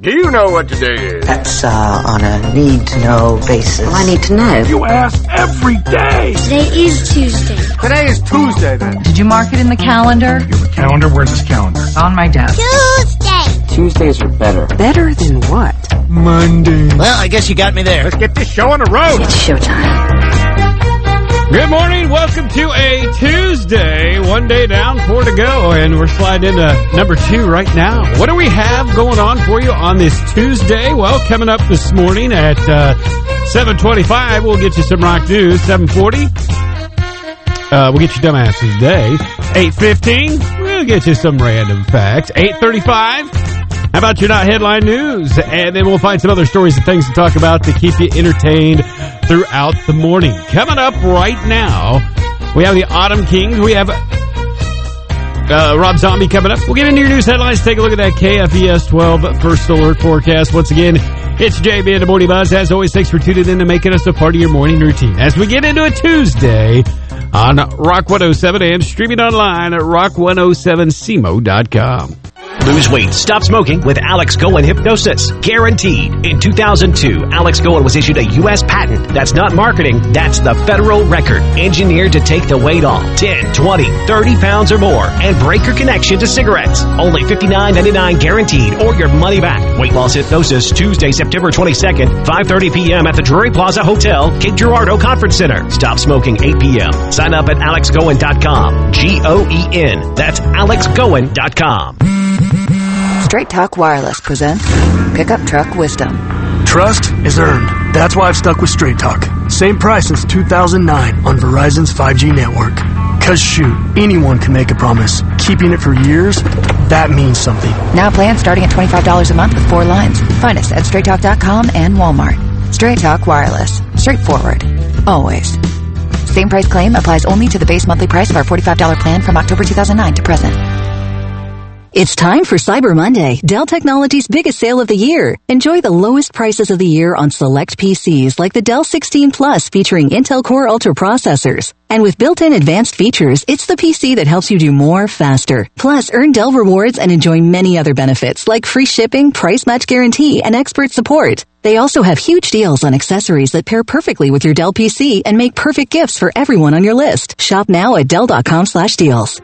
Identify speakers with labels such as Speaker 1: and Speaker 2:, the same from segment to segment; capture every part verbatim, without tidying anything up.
Speaker 1: Do you know what today is?
Speaker 2: That's uh, on a need-to-know basis.
Speaker 3: Well, I need to know.
Speaker 1: You ask every day.
Speaker 4: Today is Tuesday.
Speaker 1: Today is Tuesday, then.
Speaker 5: Did you mark it in the calendar?
Speaker 1: You have a calendar? Where's this calendar?
Speaker 5: It's on my desk.
Speaker 4: Tuesday.
Speaker 3: Tuesdays are better.
Speaker 5: Better than what?
Speaker 1: Monday.
Speaker 6: Well, I guess you got me there.
Speaker 1: Let's get this show on the road.
Speaker 3: It's showtime.
Speaker 7: Good morning. Welcome to a Tuesday. One day down, four to go, and we're sliding into number two right now. What do we have going on for you on this Tuesday? Well, coming up this morning at uh, seven twenty-five, we'll get you some rock news. seven forty, uh, we'll get you dumbasses today. eight fifteen, we'll get you some random facts. eight thirty-five, how about your not headline news? And then we'll find some other stories and things to talk about to keep you entertained throughout the morning. Coming up right now, we have the Autumn Kings. We have uh, Rob Zombie coming up. We'll get into your news headlines. Take a look at that K F V S twelve First Alert forecast. Once again, it's J B and the Morning Buzz. As always, thanks for tuning in and making us a part of your morning routine. As we get into a Tuesday on Rock one oh seven and streaming online at rock one oh seven c m o dot com.
Speaker 8: Lose weight, stop smoking with Alex Goen Hypnosis. Guaranteed. In two thousand two, Alex Goen was issued a U S patent. That's not marketing, that's the federal record. Engineered to take the weight off. ten, twenty, thirty pounds or more and break your connection to cigarettes. Only fifty-nine ninety-nine guaranteed or your money back. Weight Loss Hypnosis, Tuesday, September twenty-second, five thirty p.m. at the Drury Plaza Hotel, Cape Girardeau Conference Center. Stop smoking eight p.m. Sign up at alex goen dot com. G O E N. That's alex goen dot com.
Speaker 9: Straight Talk Wireless presents Pickup Truck Wisdom.
Speaker 10: Trust is earned. That's why I've stuck with Straight Talk. Same price since two thousand nine on Verizon's five G network. Cause shoot, anyone can make a promise. Keeping it for years, that means something.
Speaker 9: Now plans starting at twenty-five dollars a month with four lines. Find us at straight talk dot com and Walmart. Straight Talk Wireless. Straightforward. Always. Same price claim applies only to the base monthly price of our forty-five dollars plan from October two thousand nine to present.
Speaker 11: It's time for Cyber Monday, Dell Technologies' biggest sale of the year. Enjoy the lowest prices of the year on select P Cs like the Dell sixteen Plus featuring Intel Core Ultra processors. And with built-in advanced features, it's the P C that helps you do more faster. Plus, earn Dell rewards and enjoy many other benefits like free shipping, price match guarantee, and expert support. They also have huge deals on accessories that pair perfectly with your Dell P C and make perfect gifts for everyone on your list. Shop now at dell dot com slash deals.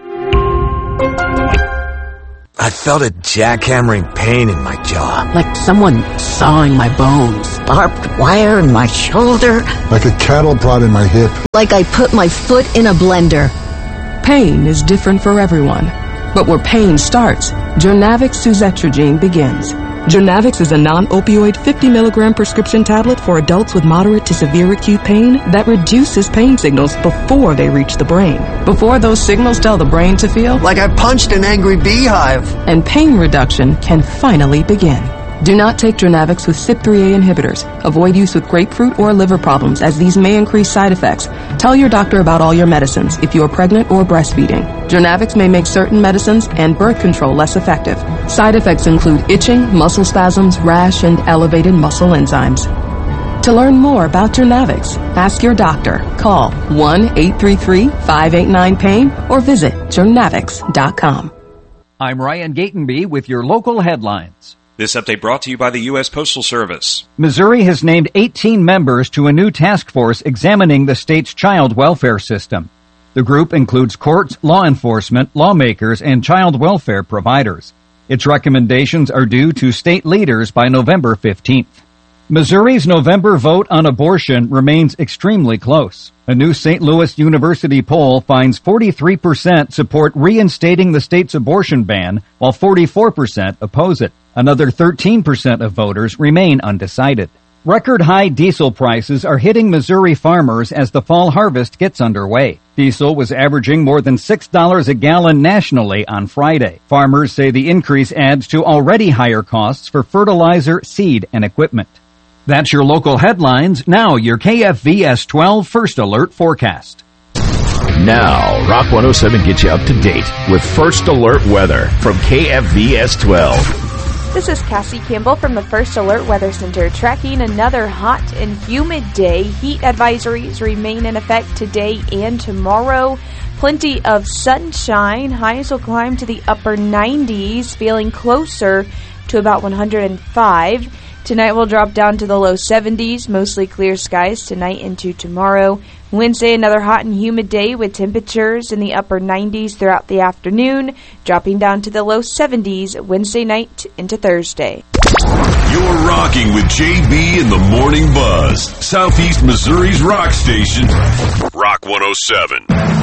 Speaker 12: I felt a jackhammering pain in my jaw.
Speaker 3: Like someone sawing my bones.
Speaker 2: Barbed wire in my shoulder.
Speaker 13: Like a cattle prod in my hip.
Speaker 11: Like I put my foot in a blender.
Speaker 14: Pain is different for everyone. But where pain starts, Jurnavix suzetrigine begins. Jurnavix is a non-opioid fifty milligram prescription tablet for adults with moderate to severe acute pain that reduces pain signals before they reach the brain. Before those signals tell the brain to feel
Speaker 2: like I punched an angry beehive.
Speaker 14: And pain reduction can finally begin. Do not take Jurnavix with C Y P three A inhibitors. Avoid use with grapefruit or liver problems, as these may increase side effects. Tell your doctor about all your medicines if you are pregnant or breastfeeding. Jurnavix may make certain medicines and birth control less effective. Side effects include itching, muscle spasms, rash, and elevated muscle enzymes. To learn more about Jurnavix, ask your doctor. Call one eight three three, five eight nine, pain or visit jurnavix dot com.
Speaker 15: I'm Ryan Gatenby with your local headlines.
Speaker 16: This update brought to you by the U S Postal Service.
Speaker 15: Missouri has named eighteen members to a new task force examining the state's child welfare system. The group includes courts, law enforcement, lawmakers, and child welfare providers. Its recommendations are due to state leaders by November fifteenth. Missouri's November vote on abortion remains extremely close. A new Saint Louis University poll finds forty-three percent support reinstating the state's abortion ban, while forty-four percent oppose it. Another thirteen percent of voters remain undecided. Record high diesel prices are hitting Missouri farmers as the fall harvest gets underway. Diesel was averaging more than six dollars a gallon nationally on Friday. Farmers say the increase adds to already higher costs for fertilizer, seed, and equipment. That's your local headlines. Now your K F V S twelve First Alert forecast.
Speaker 17: Now, Rock one oh seven gets you up to date with First Alert weather from K F V S twelve.
Speaker 6: This is Cassie Campbell from the First Alert Weather Center, tracking another hot and humid day. Heat advisories remain in effect today and tomorrow. Plenty of sunshine. Highs will climb to the upper nineties, feeling closer to about one hundred five. Tonight will drop down to the low seventies, mostly clear skies tonight into tomorrow. Wednesday, another hot and humid day with temperatures in the upper nineties throughout the afternoon, dropping down to the low seventies Wednesday night into Thursday.
Speaker 18: You're rocking with J B in the Morning Buzz, Southeast Missouri's rock station, Rock one oh seven.